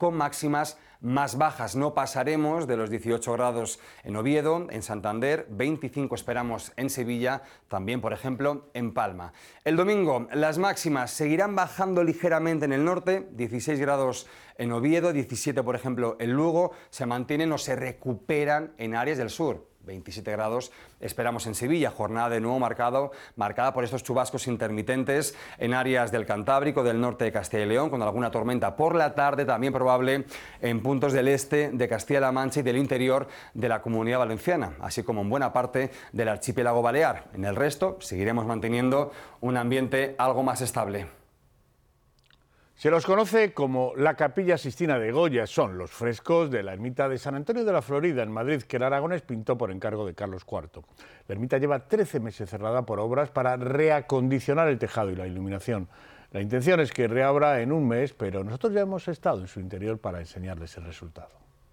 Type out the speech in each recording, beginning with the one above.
con máximas más bajas. No pasaremos de los 18 grados en Oviedo, en Santander, 25 esperamos en Sevilla, también por ejemplo en Palma. El domingo las máximas seguirán bajando ligeramente en el norte, 16 grados en Oviedo, 17 por ejemplo en Lugo, se mantienen o se recuperan en áreas del sur. 27 grados esperamos en Sevilla, jornada de nuevo marcada por estos chubascos intermitentes en áreas del Cantábrico, del norte de Castilla y León, con alguna tormenta por la tarde, también probable en puntos del este de Castilla-La Mancha y del interior de la Comunidad Valenciana, así como en buena parte del archipiélago balear. En el resto seguiremos manteniendo un ambiente algo más estable. Se los conoce como la Capilla Sixtina de Goya. Son los frescos de la ermita de San Antonio de la Florida, en Madrid, que el aragonés pintó por encargo de Carlos IV. La ermita lleva 13 meses cerrada por obras para reacondicionar el tejado y la iluminación. La intención es que reabra en un mes, pero nosotros ya hemos estado en su interior para enseñarles el resultado.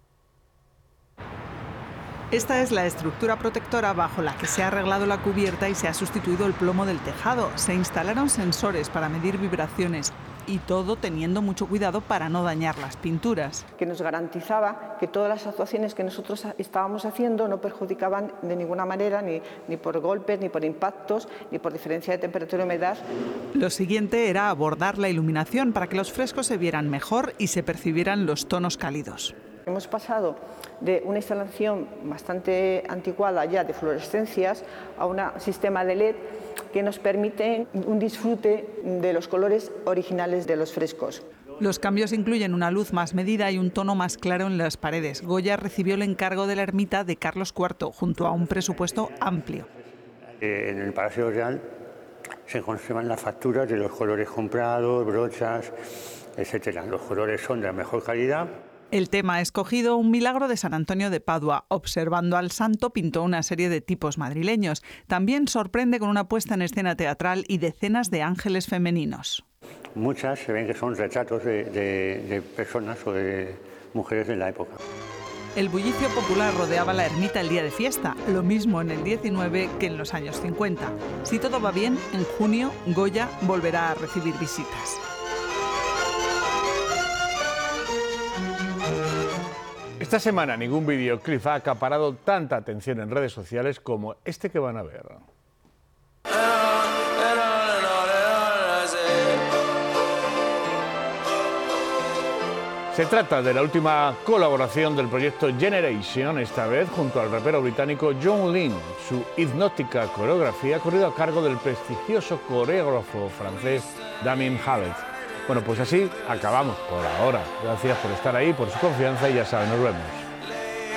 Esta es la estructura protectora bajo la que se ha arreglado la cubierta y se ha sustituido el plomo del tejado. Se instalaron sensores para medir vibraciones y todo teniendo mucho cuidado para no dañar las pinturas. Que nos garantizaba que todas las actuaciones que nosotros estábamos haciendo no perjudicaban de ninguna manera, ni por golpes, ni por impactos, ni por diferencia de temperatura y humedad. Lo siguiente era abordar la iluminación para que los frescos se vieran mejor y se percibieran los tonos cálidos. Hemos pasado de una instalación bastante anticuada ya de fluorescencias a un sistema de LED que nos permite un disfrute de los colores originales de los frescos. Los cambios incluyen una luz más medida y un tono más claro en las paredes. Goya recibió el encargo de la ermita de Carlos IV junto a un presupuesto amplio. En el Palacio Real se conservan las facturas de los colores comprados, brochas, etcétera. Los colores son de la mejor calidad. El tema escogido, un milagro de San Antonio de Padua. Observando al santo, pintó una serie de tipos madrileños. También sorprende con una puesta en escena teatral y decenas de ángeles femeninos. Muchas se ven que son retratos de personas o de mujeres de la época. El bullicio popular rodeaba la ermita el día de fiesta, lo mismo en el 19 que en los años 50. Si todo va bien, en junio Goya volverá a recibir visitas. Esta semana ningún videoclip ha acaparado tanta atención en redes sociales como este que van a ver. Se trata de la última colaboración del proyecto Generation, esta vez junto al rapero británico John Lin. Su hipnótica coreografía ha corrido a cargo del prestigioso coreógrafo francés Damien Hallett. Bueno, pues así acabamos por ahora. Gracias por estar ahí, por su confianza y ya saben, nos vemos.